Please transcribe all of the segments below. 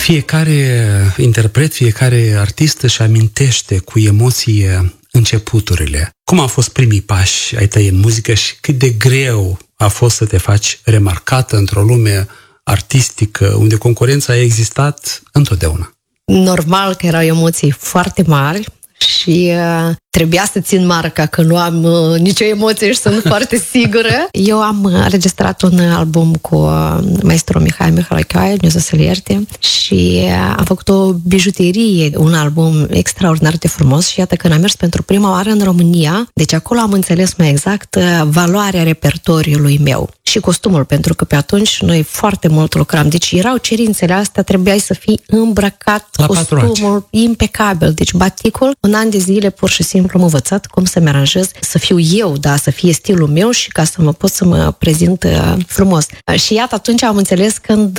Fiecare interpret, fiecare artist își amintește cu emoție începuturile. Cum au fost primii pași ai tăi în muzică și cât de greu a fost să te faci remarcată într-o lume artistică unde concurența a existat întotdeauna? Normal că erau emoții foarte mari și trebuia să țin marca, că nu am nicio emoție și sunt foarte sigură. Eu am înregistrat un album cu maestru Mihai Mihalaicaia, Dumnezeu să-l ierte, și am făcut o bijuterie, un album extraordinar de frumos și iată că am mers pentru prima oară în România, deci acolo am înțeles mai exact valoarea repertoriului meu și costumul, pentru că pe atunci noi foarte mult lucram, deci erau cerințele astea, trebuiai să fii îmbrăcat, la costumul impecabil, deci baticul, un an de zile pur și simplu am învățat cum să-mi aranjez, să fiu eu, da, să fie stilul meu și ca să mă pot să mă prezint frumos. Și iată, atunci am înțeles când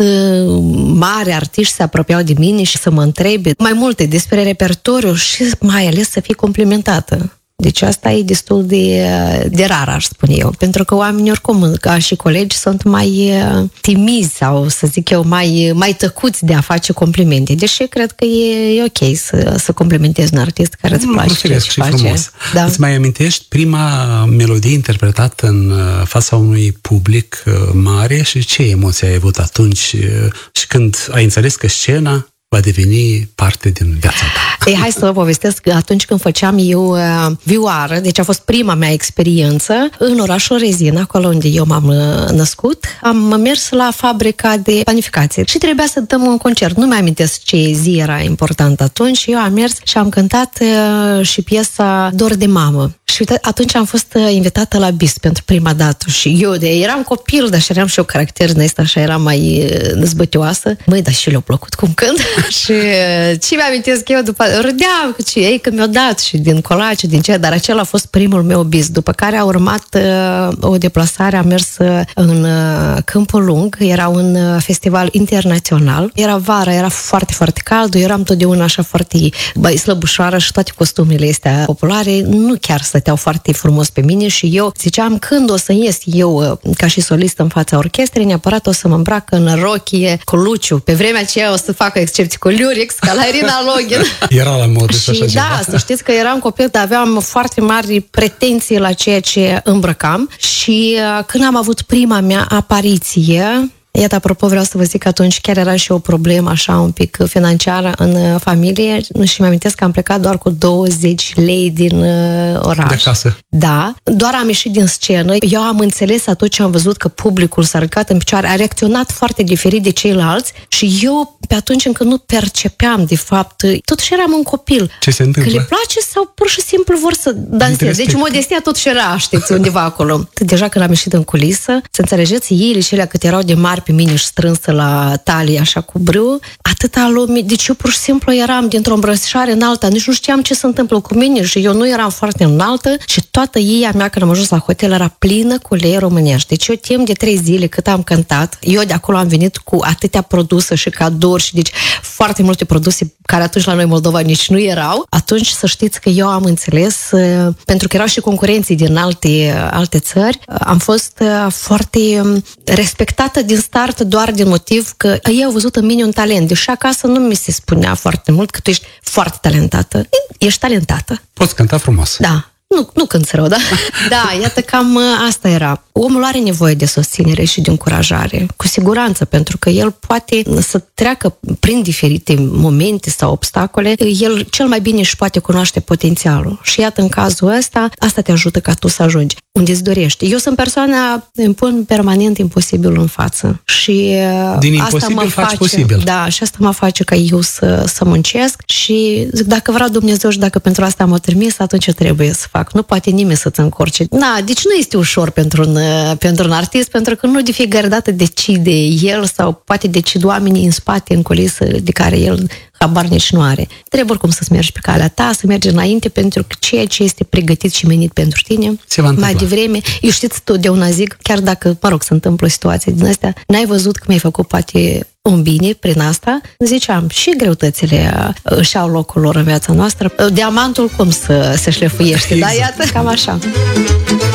mari artiști se apropiau de mine și să mă întrebe mai multe despre repertoriu și mai ales să fie complimentată. Deci asta e destul de rar, aș spune eu, pentru că oamenii oricum, ca și colegi, sunt mai timizi sau, să zic eu, mai tăcuți de a face complimente. Deși cred că e ok să complimentezi un artist care îți place ce face. Frumos. Da. Îți mai amintești prima melodie interpretată în fața unui public mare și ce emoții ai avut atunci și când ai înțeles că scena va deveni parte din viața ta? Hai să vă povestesc că atunci când făceam eu vioară, deci a fost prima mea experiență, în orașul Rezin, acolo unde eu m-am născut, am mers la fabrica de planificație și trebuia să dăm un concert. Nu mai amintesc ce zi era important atunci. Eu am mers și am cântat și piesa Dor de mamă. Și uite, atunci am fost invitată la BIS pentru prima dată și eu eram copil, dar și eram și eu caracter din ăsta, așa era mai năzbătioasă. Măi, dar și le-a plăcut cum cânt. Și ce mi-amintesc eu după, râdeam cu ce ei că mi-au dat și din colace, din ce, dar acela a fost primul meu BIS. După care a urmat o deplasare, am mers în Câmpul Lung, era un festival internațional. Era vara, era foarte, foarte cald, eu eram totdeauna așa foarte slăbușoară și toate costumele astea populare nu chiar stăteau foarte frumos pe mine și eu ziceam când o să ies eu ca și solist în fața orchestrei, neapărat o să mă îmbrac în rochie cu Luciu. Pe vremea aceea o să fac excepții cu Liurix, ca la Irina Login. Era la modă și așa da, ceva. să știți că eram copil, dar aveam foarte mari pretenții la ceea ce îmbrăcam și când am avut prima mea apariție, iată, apropo, vreau să vă zic că atunci chiar era și o problemă așa un pic financiară în familie și mi-amintesc că am plecat doar cu 20 lei din oraș. De acasă. Da, doar am ieșit din scenă. Eu am înțeles atunci, am văzut că publicul s-a ridicat în picioare, a reacționat foarte diferit de ceilalți și eu pe atunci încă nu percepeam de fapt, totuși eram un copil. Ce se întâmplă? Că le place sau pur și simplu vor să danseze. Deci modestia totuși era, știți, undeva acolo. Deja când am ieșit în culisă, să înțelegeți, ei și cât erau de mari pe mine și strânsă la talie, așa cu brâu, atâta lume. Deci eu pur și simplu eram dintr-o îmbrățișare în alta, nici nu știam ce se întâmplă cu mine și eu nu eram foarte înaltă și toată ei a mea când am ajuns la hotel era plină cu lei românești. Deci eu timp de 3 zile cât am cântat, eu de acolo am venit cu atâtea produse și cadouri și deci foarte multe produse care atunci la noi Moldova nici nu erau. Atunci să știți că eu am înțeles, pentru că erau și concurenții din alte țări, am fost foarte respectată din start doar din motiv că ei au văzut în mine un talent. Deși acasă nu mi se spunea foarte mult că tu ești foarte talentată. Ești talentată. Poți cânta frumos. Da. Nu cânt rău, da? Da, iată cam asta era. Omul are nevoie de susținere și de încurajare, cu siguranță, pentru că el poate să treacă prin diferite momente sau obstacole, el cel mai bine își poate cunoaște potențialul. Și iată, în cazul ăsta, asta te ajută ca tu să ajungi unde îți dorești. Eu sunt persoana, îmi pun permanent imposibilul în față. Și din asta imposibil faci posibil. Da, și asta mă face ca eu să muncesc și zic, dacă vrea Dumnezeu și dacă pentru asta m-a trimis, atunci trebuie să fac. Nu poate nimeni să-ți încorce. Da, deci nu este ușor pentru un artist, pentru că nu de fiecare dată decide el sau poate decid oamenii în spate, în culisă, de care el habar nici nu are. Trebuie oricum să mergi pe calea ta, să mergi înainte, pentru că ceea ce este pregătit și menit pentru tine, mai devreme, eu știți, totdeauna zic, chiar dacă, se întâmplă o situație din astea, n-ai văzut că mi-ai făcut poate un bine prin asta, ziceam, și greutățile își au locul lor în viața noastră. Diamantul cum să se șlefuiește, exact. Da? Iată, cam așa.